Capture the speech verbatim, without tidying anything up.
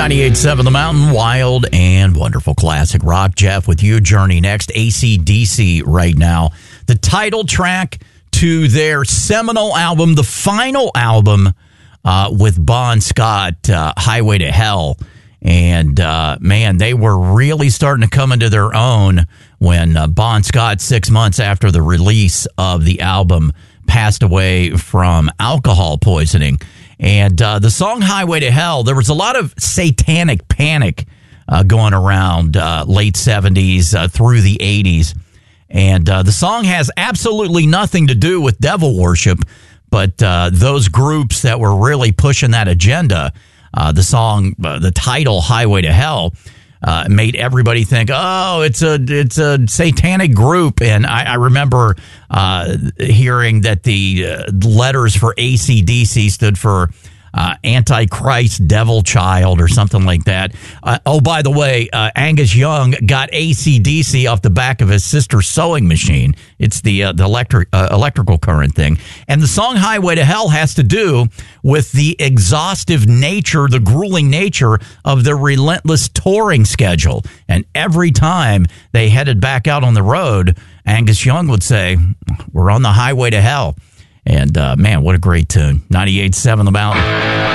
ninety-eight point seven The Mountain, wild and wonderful classic rock. Jeff with you, Journey next. A C D C right now. The title track to their seminal album, the final album uh, with Bon Scott, uh, Highway to Hell. And, uh, man, they were really starting to come into their own when uh, Bon Scott, six months after the release of the album, passed away from alcohol poisoning. And uh, the song Highway to Hell, there was a lot of satanic panic uh, going around uh, late seventies uh, through the eighties. And uh, the song has absolutely nothing to do with devil worship, but uh, those groups that were really pushing that agenda, uh, the song, uh, the title Highway to Hell, Uh, made everybody think, oh, it's a it's a satanic group. And I, I remember uh, hearing that the uh, letters for A C D C stood for uh, Antichrist, Devil Child, or something like that. Uh, oh, by the way, uh, Angus Young got A C D C off the back of his sister's sewing machine. It's the uh, the electric uh, electrical current thing. And the song Highway to Hell has to do with the exhaustive nature, the grueling nature of the relentless touring schedule. And every time they headed back out on the road, Angus Young would say, "We're on the highway to hell." And, uh, man, what a great tune. ninety-eight point seven The Mountain.